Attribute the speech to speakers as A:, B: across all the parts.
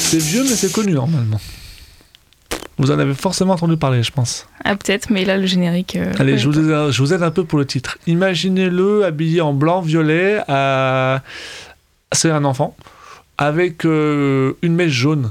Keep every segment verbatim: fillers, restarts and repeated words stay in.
A: C'est vieux, mais c'est connu normalement. Vous en avez forcément entendu parler, je pense.
B: Ah, peut-être, mais là, le générique... Euh,
A: Allez,
B: ouais,
A: je vous, aide, je vous aide un peu pour le titre. Imaginez-le habillé en blanc, violet, à... c'est un enfant, avec euh, une mèche jaune.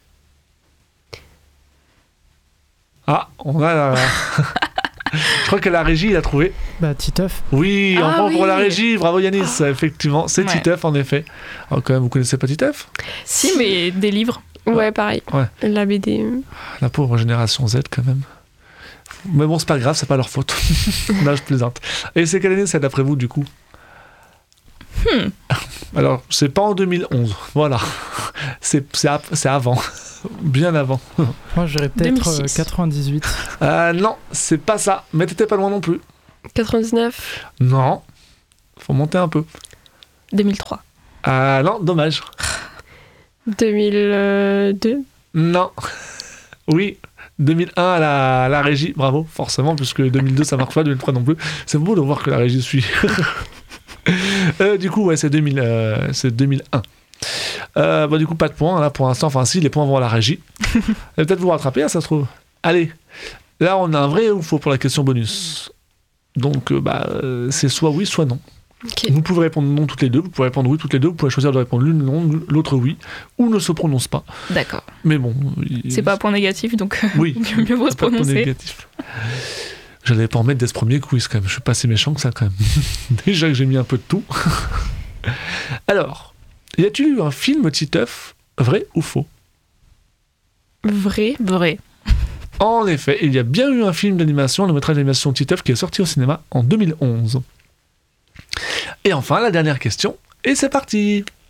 A: Ah, on a la... Je crois que la régie, il a trouvé.
C: Bah, Titeuf.
A: Oui,
B: Ah,
A: on prend
B: oui.
A: pour la régie. Bravo Yanis, oh. Effectivement. C'est
B: Ouais.
A: Titeuf, en effet. Alors, quand même, vous connaissez pas Titeuf ?
B: Si, mais des livres.
D: Ouais, pareil.
A: Ouais.
D: La B D.
A: La pauvre génération Z, quand même. Mais bon, c'est pas grave, c'est pas leur faute. Là, je plaisante. Et c'est quelle année, ça, d'après vous, du coup ?
B: Hmm.
A: Alors, c'est pas en deux mille onze. Voilà. C'est, c'est, à- c'est avant. Bien avant.
C: Moi, j'aurais peut-être
B: deux mille
C: euh,
B: six.
C: quatre-vingt-dix-huit.
A: Euh, non, c'est pas ça. Mais t'étais pas loin non plus.
D: quatre-vingt-dix-neuf.
A: Non. Faut monter un peu.
B: deux mille trois.
A: Ah non, dommage.
D: deux mille deux.
A: Non. Oui. deux mille un à la, à la régie. Bravo, forcément, puisque deux mille deux, ça marche pas, deux mille trois non plus. C'est beau de voir que la régie suit. euh, du coup, ouais, c'est, deux mille, euh, c'est deux mille un. Euh, bah, du coup, pas de points, là, pour l'instant. Enfin, si, les points vont à la régie. Et peut-être vous rattraper, hein, ça se trouve. Allez. Là, on a un vrai ou faux pour la question bonus. Donc, euh, bah, euh, c'est soit oui, soit non.
D: Ok.
A: Vous pouvez répondre non toutes les deux, vous pouvez répondre oui toutes les deux, vous pouvez choisir de répondre l'une non, l'autre oui, ou ne se prononce pas.
B: D'accord.
A: Mais bon... il-
B: C'est pas un point négatif, donc
A: Oui.
B: mieux, mieux vaut se
A: Pas de point
B: prononcer.
A: négatif. J'allais pas en mettre dès ce premier quiz quand même, je suis pas si méchant que ça quand même. Déjà que j'ai mis un peu de tout. Alors, y a-t-il eu un film Titeuf, vrai ou faux ?
D: Vrai.
B: Vrai.
A: En effet, il y a bien eu un film d'animation, le métrage d'animation Titeuf, qui est sorti au cinéma en deux mille onze. Et enfin, la dernière question, et c'est parti.